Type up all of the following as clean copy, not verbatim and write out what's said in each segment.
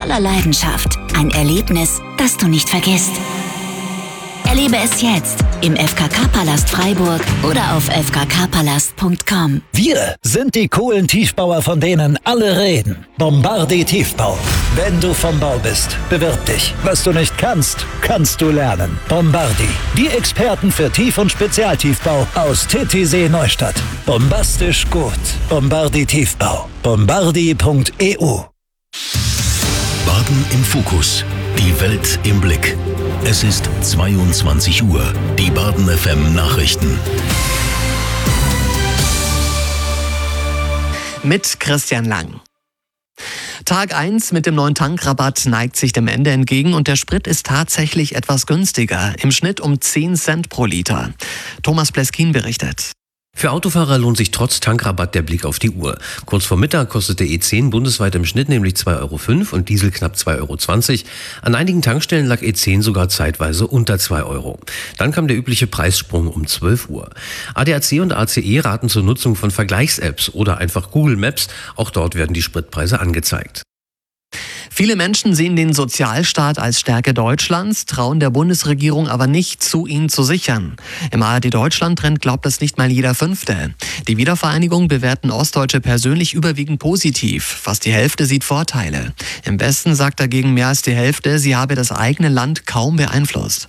voller Leidenschaft. Ein Erlebnis, das du nicht vergisst. Erlebe es jetzt im FKK-Palast Freiburg oder auf fkkpalast.com. Wir sind die coolen Tiefbauer, von denen alle reden. Bombardi Tiefbau. Wenn du vom Bau bist, bewirb dich. Was du nicht kannst, kannst du lernen. Bombardi. Die Experten für Tief- und Spezialtiefbau aus Titisee Neustadt. Bombastisch gut. Bombardi Tiefbau. Bombardi.eu. Baden im Fokus. Die Welt im Blick. Es ist 22 Uhr. Die Baden FM Nachrichten. Mit Christian Lang. Tag 1 mit dem neuen Tankrabatt neigt sich dem Ende entgegen und der Sprit ist tatsächlich etwas günstiger. Im Schnitt um 10 Cent pro Liter. Thomas Pleskin berichtet. Für Autofahrer lohnt sich trotz Tankrabatt der Blick auf die Uhr. Kurz vor Mittag kostete E10 bundesweit im Schnitt nämlich 2,05 € und Diesel knapp 2,20 €. An einigen Tankstellen lag E10 sogar zeitweise unter 2 €. Dann kam der übliche Preissprung um 12 Uhr. ADAC und ACE raten zur Nutzung von Vergleichs-Apps oder einfach Google Maps. Auch dort werden die Spritpreise angezeigt. Viele Menschen sehen den Sozialstaat als Stärke Deutschlands, trauen der Bundesregierung aber nicht zu, ihn zu sichern. Im ARD-Deutschland-Trend glaubt das nicht mal jeder Fünfte. Die Wiedervereinigung bewerten Ostdeutsche persönlich überwiegend positiv. Fast die Hälfte sieht Vorteile. Im Westen sagt dagegen mehr als die Hälfte, sie habe das eigene Land kaum beeinflusst.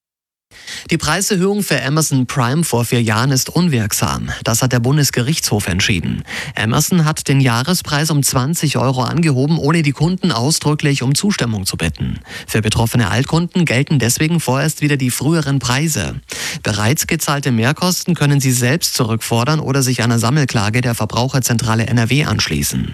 Die Preiserhöhung für Amazon Prime vor 4 Jahren ist unwirksam. Das hat der Bundesgerichtshof entschieden. Amazon hat den Jahrespreis um 20 € angehoben, ohne die Kunden ausdrücklich um Zustimmung zu bitten. Für betroffene Altkunden gelten deswegen vorerst wieder die früheren Preise. Bereits gezahlte Mehrkosten können sie selbst zurückfordern oder sich einer Sammelklage der Verbraucherzentrale NRW anschließen.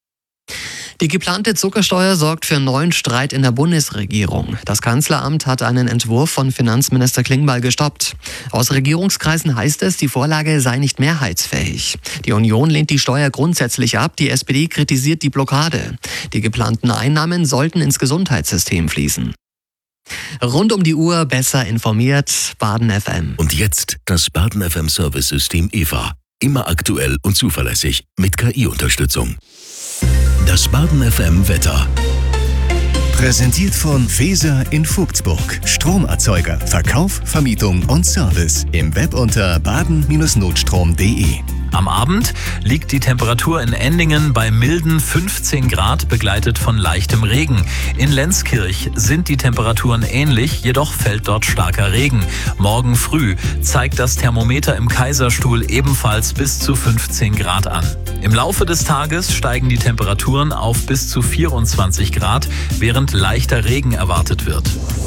Die geplante Zuckersteuer sorgt für neuen Streit in der Bundesregierung. Das Kanzleramt hat einen Entwurf von Finanzminister Klingbeil gestoppt. Aus Regierungskreisen heißt es, die Vorlage sei nicht mehrheitsfähig. Die Union lehnt die Steuer grundsätzlich ab, die SPD kritisiert die Blockade. Die geplanten Einnahmen sollten ins Gesundheitssystem fließen. Rund um die Uhr besser informiert, Baden FM. Und jetzt das Baden FM Service-System EVA. Immer aktuell und zuverlässig mit KI-Unterstützung. Das Baden FM Wetter. Präsentiert von Feser in Vogtsburg. Stromerzeuger, Verkauf, Vermietung und Service. Im Web unter baden-notstrom.de. Am Abend liegt die Temperatur in Endingen bei milden 15 Grad, begleitet von leichtem Regen. In Lenzkirch sind die Temperaturen ähnlich, jedoch fällt dort starker Regen. Morgen früh zeigt das Thermometer im Kaiserstuhl ebenfalls bis zu 15 Grad an. Im Laufe des Tages steigen die Temperaturen auf bis zu 24 Grad, während leichter Regen erwartet wird.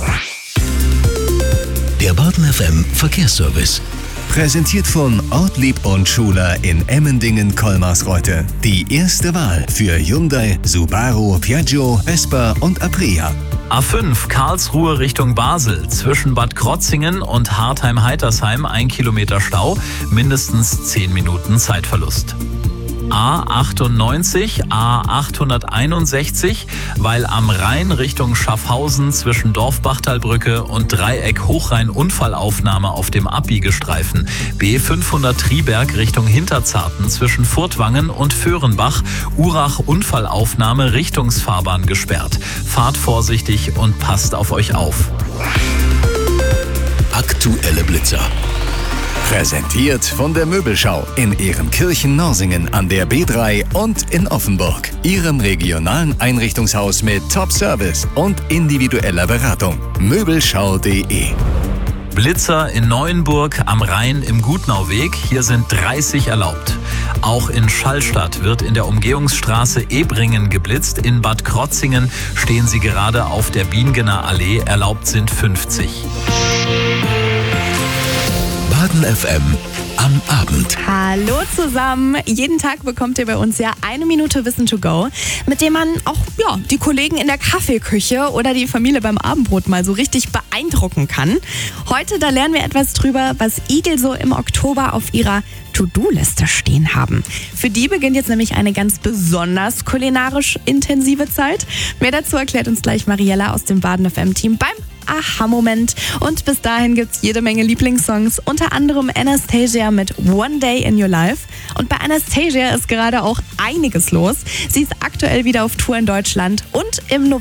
Der Baden FM Verkehrsservice. Präsentiert von Ortlieb und Schuler in Emmendingen-Kolmarsreuth. Die erste Wahl für Hyundai, Subaru, Piaggio, Vespa und Aprilia. A5 Karlsruhe Richtung Basel. Zwischen Bad Krotzingen und Hartheim-Heitersheim 1 Kilometer Stau, mindestens 10 Minuten Zeitverlust. A98, A861, weil am Rhein Richtung Schaffhausen zwischen Dorfbachtalbrücke und Dreieck Hochrhein Unfallaufnahme auf dem Abbiegestreifen. B500 Triberg Richtung Hinterzarten zwischen Furtwangen und Föhrenbach. Urach Unfallaufnahme Richtungsfahrbahn gesperrt. Fahrt vorsichtig und passt auf euch auf. Aktuelle Blitzer. Präsentiert von der Möbelschau in Ehrenkirchen-Norsingen an der B3 und in Offenburg. Ihrem regionalen Einrichtungshaus mit Top-Service und individueller Beratung. Möbelschau.de. Blitzer in Neuenburg am Rhein im Gutnauweg. Hier sind 30 erlaubt. Auch in Schallstadt wird in der Umgehungsstraße Ebringen geblitzt. In Bad Krotzingen stehen sie gerade auf der Biengener Allee. Erlaubt sind 50. Baden FM am Abend. Hallo zusammen. Jeden Tag bekommt ihr bei uns ja 1 Minute Wissen to go, mit dem man auch die Kollegen in der Kaffeeküche oder die Familie beim Abendbrot mal so richtig beeindrucken kann. Heute, da lernen wir etwas drüber, was Igel so im Oktober auf ihrer To-Do-Liste stehen haben. Für die beginnt jetzt nämlich eine ganz besonders kulinarisch intensive Zeit. Mehr dazu erklärt uns gleich Mariella aus dem Baden FM-Team beim Aha-Moment. Und bis dahin gibt's jede Menge Lieblingssongs, unter anderem Anastasia mit One Day in Your Life. Und bei Anastasia ist gerade auch einiges los. Sie ist aktuell wieder auf Tour in Deutschland und im